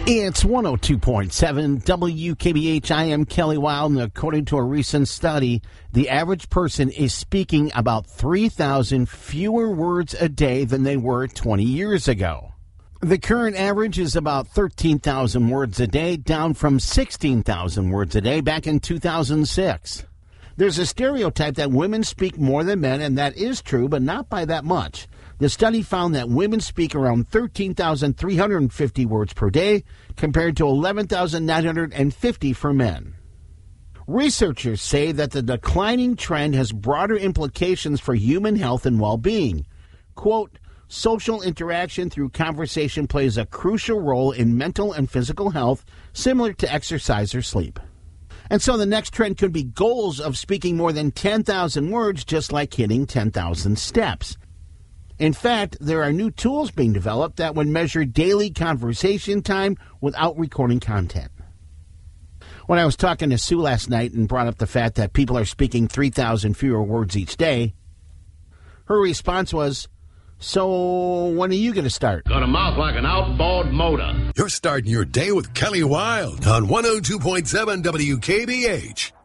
It's 102.7 WKBH. I am Kelly Wild, and according to a recent study, the average person is speaking about 3,000 fewer words a day than they were 20 years ago. The current average is about 13,000 words a day, down from 16,000 words a day back in 2006. There's a stereotype that women speak more than men, and that is true, but not by that much. The study found that women speak around 13,350 words per day compared to 11,950 for men. Researchers say that the declining trend has broader implications for human health and well-being. Quote, social interaction through conversation plays a crucial role in mental and physical health, similar to exercise or sleep. And so the next trend could be goals of speaking more than 10,000 words, just like hitting 10,000 steps. In fact, there are new tools being developed that would measure daily conversation time without recording content. When I was talking to Sue last night and brought up the fact that people are speaking 3,000 fewer words each day, her response was, so when are you going to start? Got a mouth like an outboard motor. You're starting your day with Kelly Wild on 102.7 WKBH.